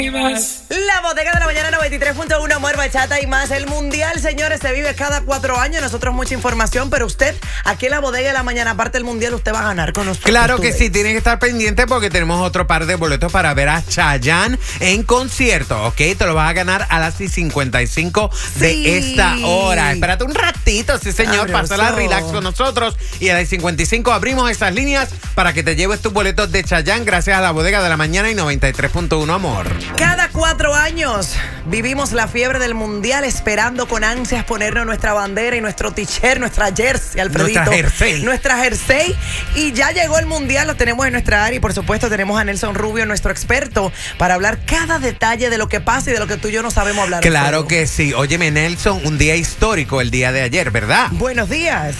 La Bodega de la Mañana 93.1, Amor, Bachata y más. El Mundial, señores, se vive cada 4 años. Nosotros mucha información, pero usted, aquí en la Bodega de la Mañana, aparte del Mundial, usted va a ganar con nosotros. Claro que sí, tiene que estar pendiente porque tenemos otro par de boletos para ver a Chayanne en concierto, ¿ok? Te lo vas a ganar a las 55 de esta hora. Espérate un ratito, sí señor, pásala relax con nosotros. Y a las 55 abrimos estas líneas para que te lleves tus boletos de Chayanne gracias a la Bodega de la Mañana y 93.1, Amor. Cada 4 años vivimos la fiebre del Mundial esperando con ansias ponernos nuestra bandera y nuestro t-shirt, nuestra jersey, Alfredito. Nuestra jersey. Y ya llegó el Mundial, lo tenemos en nuestra área y por supuesto tenemos a Nelson Rubio, nuestro experto, para hablar cada detalle de lo que pasa y de lo que tú y yo no sabemos hablar. Claro que sí. Óyeme, Nelson, un día histórico el día de ayer, ¿verdad? Buenos días.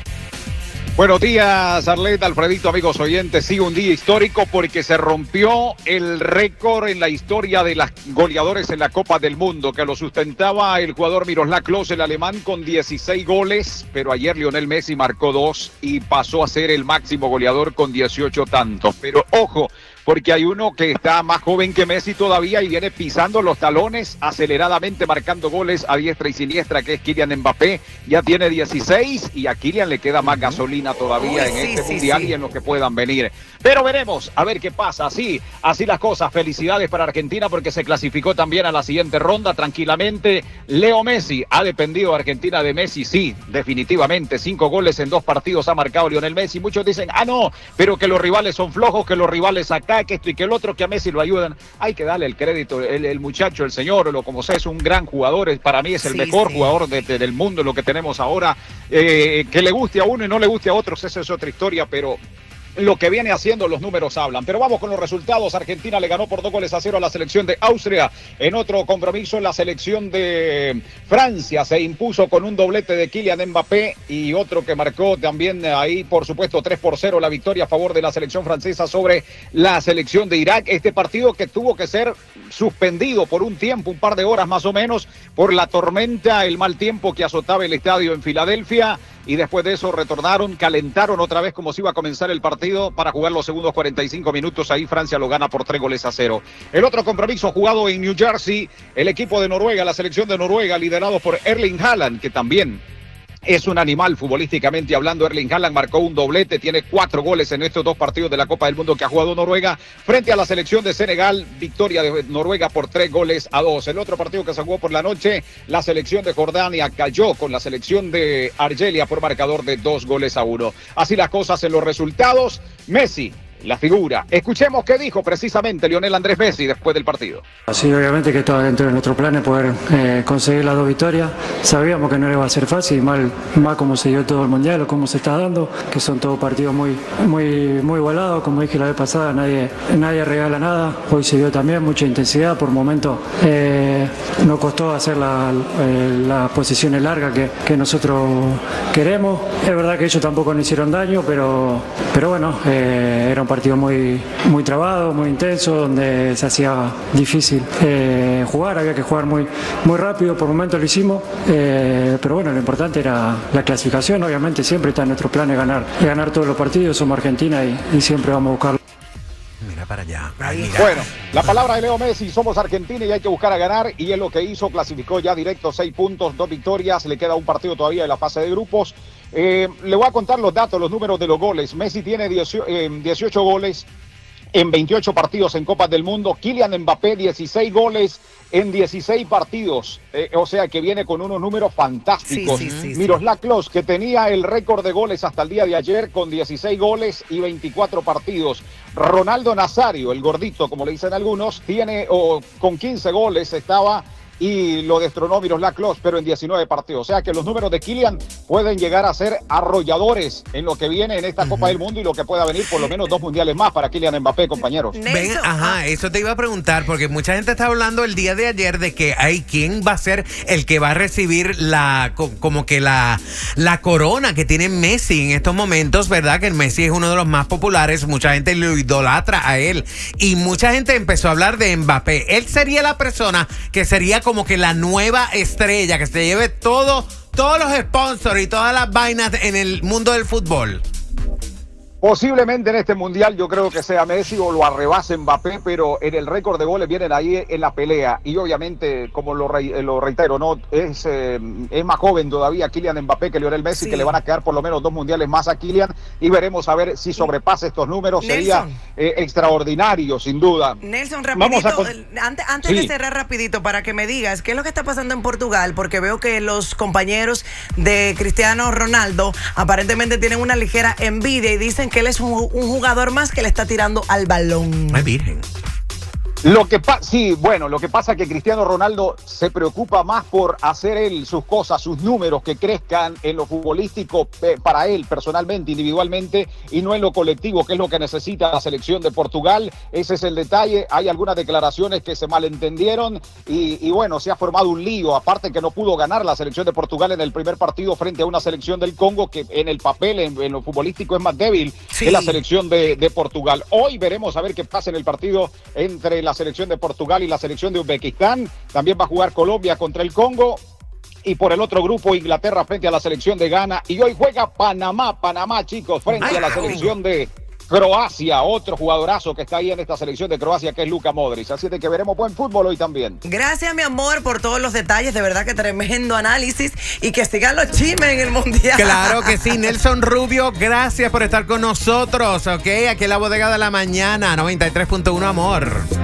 Buenos días, Arleta, Alfredito, amigos oyentes. Sí, un día histórico porque se rompió el récord en la historia de los goleadores en la Copa del Mundo, que lo sustentaba el jugador Miroslav Klose, el alemán, con 16 goles, pero ayer Lionel Messi marcó 2 y pasó a ser el máximo goleador con 18 tantos. Pero ojo, porque hay uno que está más joven que Messi todavía y viene pisando los talones aceleradamente, marcando goles a diestra y siniestra, que es Kylian Mbappé. Ya tiene 16 y a Kylian le queda más gasolina todavía en este Mundial y en lo que puedan venir. Pero veremos, a ver qué pasa. Así las cosas. Felicidades para Argentina porque se clasificó también a la siguiente ronda tranquilamente. Leo Messi, ¿ha dependido Argentina de Messi? Sí, definitivamente. 5 goles en 2 partidos ha marcado Lionel Messi. Muchos dicen, no, pero que los rivales son flojos, que los rivales acá, que esto y que el otro, que a Messi lo ayudan. Hay que darle el crédito, el muchacho, el señor, lo como sea, es un gran jugador. Para mí es el mejor jugador del mundo, lo que tenemos ahora. Que le guste a uno y no le guste a otros, esa es otra historia, pero lo que viene haciendo, los números hablan. Pero vamos con los resultados. Argentina le ganó por 2-0 a la selección de Austria. En otro compromiso, la selección de Francia se impuso con un doblete de Kylian Mbappé y otro que marcó también ahí, por supuesto, 3-0 la victoria a favor de la selección francesa sobre la selección de Irak. Este partido que tuvo que ser suspendido por un tiempo, un par de horas más o menos, por la tormenta, el mal tiempo que azotaba el estadio en Filadelfia. Y después de eso retornaron, calentaron otra vez como si iba a comenzar el partido para jugar los segundos 45 minutos. Ahí Francia lo gana por 3-0. El otro compromiso jugado en New Jersey, el equipo de Noruega, la selección de Noruega, liderado por Erling Haaland, que también es un animal futbolísticamente hablando. Erling Haaland marcó un doblete, tiene 4 goles en estos 2 partidos de la Copa del Mundo que ha jugado Noruega frente a la selección de Senegal. Victoria de Noruega por 3-2. El otro partido que se jugó por la noche, la selección de Jordania cayó con la selección de Argelia por marcador de 2-1. Así las cosas en los resultados. Messi, la figura. Escuchemos qué dijo precisamente Lionel Andrés Messi después del partido. Sí, obviamente que estaba dentro de nuestros planes poder conseguir las 2 victorias. Sabíamos que no iba a ser fácil, mal como se dio todo el Mundial o cómo se está dando, que son todos partidos muy igualados. Como dije la vez pasada, nadie regala nada. Hoy se dio también mucha intensidad. Por momentos nos costó hacer las posiciones largas que nosotros queremos. Es verdad que ellos tampoco nos hicieron daño, pero bueno, era un partido muy trabado, muy intenso, donde se hacía difícil jugar, había que jugar muy rápido. Por momentos lo hicimos, pero bueno, lo importante era la clasificación. Obviamente siempre está en nuestros planes ganar todos los partidos. Somos Argentina y siempre vamos a buscarlo. Mira para allá. Bueno, la palabra de Leo Messi, somos Argentina y hay que buscar a ganar, y es lo que hizo. Clasificó ya directo, 6 puntos, 2 victorias, le queda un partido todavía de la fase de grupos. Le voy a contar los datos, los números de los goles. Messi tiene 18 goles en 28 partidos en Copas del Mundo. Kylian Mbappé, 16 goles en 16 partidos. O sea que viene con unos números fantásticos. Miroslav Klose, que tenía el récord de goles hasta el día de ayer con 16 goles y 24 partidos. Ronaldo Nazario, el gordito, como le dicen algunos, con 15 goles estaba y lo destronó Miroslav Klose, pero en 19 partidos. O sea que los números de Kylian pueden llegar a ser arrolladores en lo que viene en esta Copa del Mundo y lo que pueda venir por lo menos 2 mundiales más para Kylian Mbappé, compañeros. Eso te iba a preguntar, porque mucha gente está hablando el día de ayer de que quién va a ser el que va a recibir la corona que tiene Messi en estos momentos, ¿verdad? Que Messi es uno de los más populares, mucha gente lo idolatra a él y mucha gente empezó a hablar de Mbappé. Él sería la persona que sería como que la nueva estrella, que se lleve todos los sponsors y todas las vainas en el mundo del fútbol. Posiblemente en este mundial yo creo que sea Messi o lo arrebase Mbappé, pero en el récord de goles vienen ahí en la pelea. Y obviamente, como lo reitero, no es más joven todavía Kylian Mbappé que Lionel Messi, que le van a quedar por lo menos 2 mundiales más a Kylian, y veremos a ver si sobrepasa estos números. Nelson, sería extraordinario, sin duda. Nelson, rapidito, antes de cerrar rapidito, para que me digas qué es lo que está pasando en Portugal, porque veo que los compañeros de Cristiano Ronaldo aparentemente tienen una ligera envidia y dicen que él es un jugador más que le está tirando al balón. Ay, virgen. Lo que pasa es que Cristiano Ronaldo se preocupa más por hacer él sus cosas, sus números que crezcan en lo futbolístico para él personalmente, individualmente, y no en lo colectivo, que es lo que necesita la selección de Portugal. Ese es el detalle. Hay algunas declaraciones que se malentendieron y bueno, se ha formado un lío. Aparte que no pudo ganar la selección de Portugal en el primer partido frente a una selección del Congo que en el papel, en lo futbolístico, es más débil que la selección de Portugal. Hoy veremos a ver qué pasa en el partido entre la selección de Portugal y la selección de Uzbekistán. También va a jugar Colombia contra el Congo. Y por el otro grupo, Inglaterra frente a la selección de Ghana. Y hoy juega Panamá, chicos, frente a la selección de Croacia. Otro jugadorazo que está ahí en esta selección de Croacia, que es Luka Modric. Así de que veremos buen fútbol hoy también. Gracias, mi amor, por todos los detalles. De verdad que tremendo análisis. Y que sigan los chismes en el Mundial. Claro que sí. Nelson Rubio, gracias por estar con nosotros. Ok, aquí en la Bodega de la Mañana, 93.1, amor.